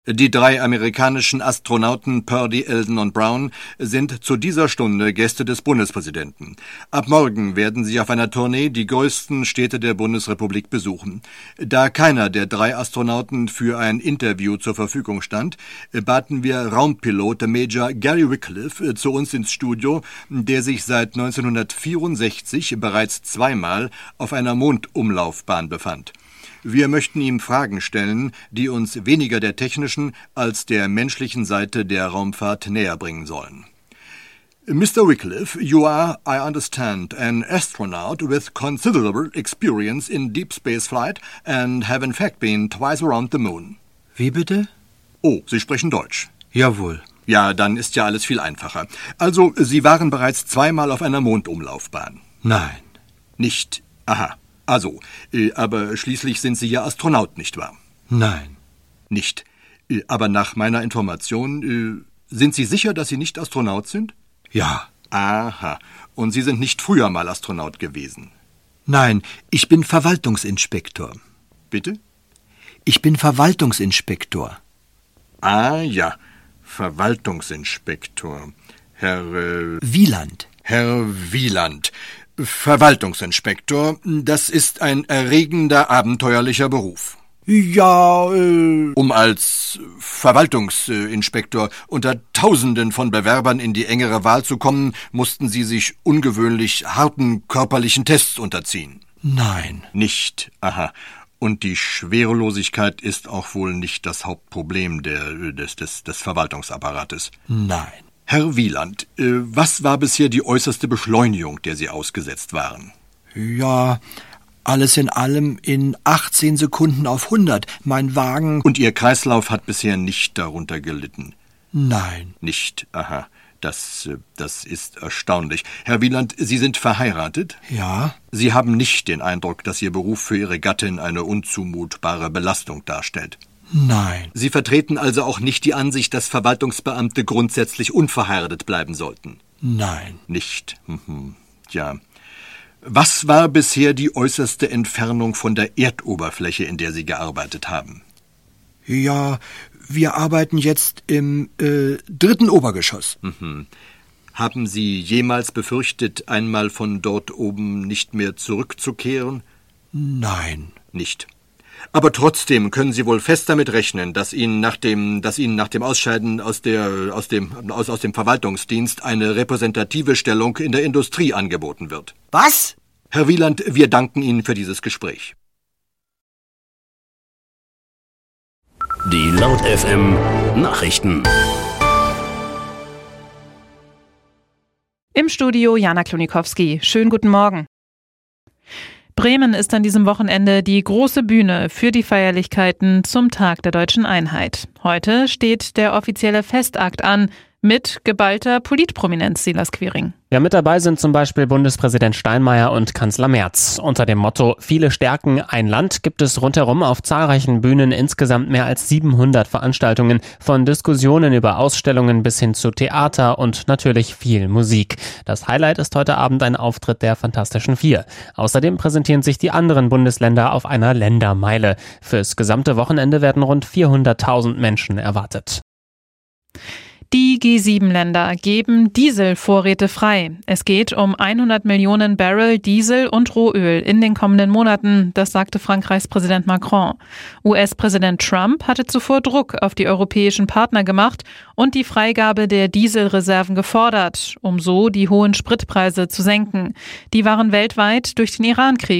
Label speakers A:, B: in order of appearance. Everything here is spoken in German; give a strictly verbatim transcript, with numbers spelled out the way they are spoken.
A: Die drei amerikanischen Astronauten Purdy, Eldon und Brown sind zu dieser Stunde Gäste des Bundespräsidenten. Ab morgen werden sie auf einer Tournee die größten Städte der Bundesrepublik besuchen. Da keiner der drei Astronauten für ein Interview zur Verfügung stand, baten wir Raumpilot Major Gary Wycliffe zu uns ins Studio, der sich seit neunzehnhundertvierundsechzig bereits zweimal auf einer Mondumlaufbahn befand. Wir möchten ihm Fragen stellen, die uns weniger der technischen als der menschlichen Seite der Raumfahrt näher bringen sollen. Mister Wycliffe, you are, I understand, an astronaut with considerable experience in deep space flight and have in fact been twice around the moon.
B: Wie bitte?
A: Oh, Sie sprechen Deutsch.
B: Jawohl.
A: Ja, dann ist ja alles viel einfacher. Also, Sie waren bereits zweimal auf einer Mondumlaufbahn.
B: Nein.
A: Nicht. Aha. Also, äh, aber schließlich sind Sie ja Astronaut, nicht wahr?
B: Nein.
A: Nicht. Äh, aber nach meiner Information, äh, sind Sie sicher, dass Sie nicht Astronaut sind?
B: Ja.
A: Aha. Und Sie sind nicht früher mal Astronaut gewesen?
B: Nein, ich bin Verwaltungsinspektor.
A: Bitte?
B: Ich bin Verwaltungsinspektor.
A: Ah, ja. Verwaltungsinspektor. Herr... Äh,
B: Wieland.
A: Herr Wieland. Verwaltungsinspektor, das ist ein erregender, abenteuerlicher Beruf.
B: Ja, äh...
A: Um als Verwaltungsinspektor unter Tausenden von Bewerbern in die engere Wahl zu kommen, mussten Sie sich ungewöhnlich harten körperlichen Tests unterziehen.
B: Nein.
A: Nicht, aha. Und die Schwerelosigkeit ist auch wohl nicht das Hauptproblem der, des, des, des Verwaltungsapparates.
B: Nein.
A: Herr Wieland, äh, was war bisher die äußerste Beschleunigung, der Sie ausgesetzt waren?
B: Ja, alles in allem in achtzehn Sekunden auf hundert. Mein Wagen...
A: Und Ihr Kreislauf hat bisher nicht darunter gelitten?
B: Nein.
A: Nicht, aha. Das, das ist erstaunlich. Herr Wieland, Sie sind verheiratet?
B: Ja.
A: Sie haben nicht den Eindruck, dass Ihr Beruf für Ihre Gattin eine unzumutbare Belastung darstellt?
B: Nein.
A: Sie vertreten also auch nicht die Ansicht, dass Verwaltungsbeamte grundsätzlich unverheiratet bleiben sollten?
B: Nein.
A: Nicht. Mhm. Ja. Was war bisher die äußerste Entfernung von der Erdoberfläche, in der Sie gearbeitet haben?
B: Ja, wir arbeiten jetzt im äh, dritten Obergeschoss.
A: Mhm. Haben Sie jemals befürchtet, einmal von dort oben nicht mehr zurückzukehren?
B: Nein.
A: Nicht. Aber trotzdem können Sie wohl fest damit rechnen, dass Ihnen nach dem, dass Ihnen nach dem Ausscheiden aus der, aus dem, aus, aus dem Verwaltungsdienst eine repräsentative Stellung in der Industrie angeboten wird.
B: Was?
A: Herr Wieland, wir danken Ihnen für dieses Gespräch.
C: Die Laut F M Nachrichten.
D: Im Studio Jana Klonikowski. Schönen guten Morgen. Bremen ist an diesem Wochenende die große Bühne für die Feierlichkeiten zum Tag der Deutschen Einheit. Heute steht der offizielle Festakt an mit geballter Politprominenz, Silas Quiring.
E: Ja, mit dabei sind zum Beispiel Bundespräsident Steinmeier und Kanzler Merz. Unter dem Motto Viele stärken ein Land gibt es rundherum auf zahlreichen Bühnen insgesamt mehr als siebenhundert Veranstaltungen, von Diskussionen über Ausstellungen bis hin zu Theater und natürlich viel Musik. Das Highlight ist heute Abend ein Auftritt der Fantastischen Vier. Außerdem präsentieren sich die anderen Bundesländer auf einer Ländermeile. Fürs gesamte Wochenende werden rund vierhunderttausend Menschen erwartet.
D: Die G sieben Länder geben Dieselvorräte frei. Es geht um hundert Millionen Barrel Diesel und Rohöl in den kommenden Monaten, das sagte Frankreichs Präsident Macron. U S-Präsident Trump hatte zuvor Druck auf die europäischen Partner gemacht und die Freigabe der Dieselreserven gefordert, um so die hohen Spritpreise zu senken. Die waren weltweit durch den Iran-Krieg